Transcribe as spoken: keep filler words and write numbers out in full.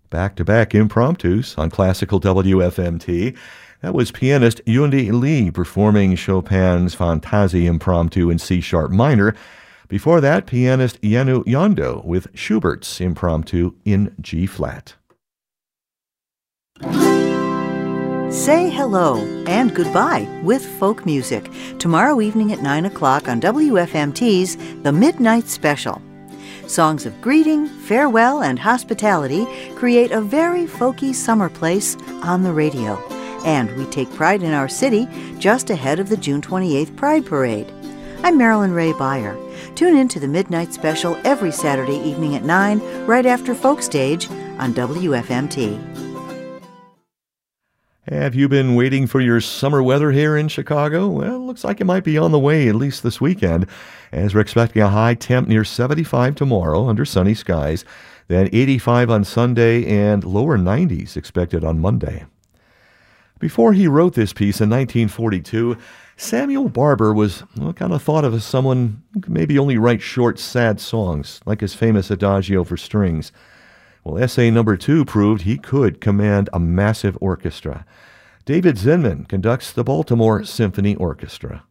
Back-to-back impromptus on Classical W F M T. That was pianist Yundi Lee performing Chopin's Fantasie Impromptu in C-sharp minor. Before that, pianist Yanu Yondo with Schubert's Impromptu in G-flat. Say hello and goodbye with folk music tomorrow evening at nine o'clock on W F M T's The Midnight Special. Songs of greeting, farewell, and hospitality create a very folky summer place on the radio. And we take pride in our city just ahead of the June twenty-eighth Pride Parade. I'm Marilyn Ray Beyer. Tune in to The Midnight Special every Saturday evening at nine, right after Folk Stage on W F M T. Have you been waiting for your summer weather here in Chicago? Well, it looks like it might be on the way, at least this weekend, as we're expecting a high temp near seventy-five tomorrow under sunny skies, then eighty-five on Sunday and lower nineties expected on Monday. Before he wrote this piece in nineteen forty-two, Samuel Barber was well, kind of thought of as someone who could maybe only write short, sad songs, like his famous Adagio for strings. Well, essay number two proved he could command a massive orchestra. David Zinman conducts the Baltimore Symphony Orchestra.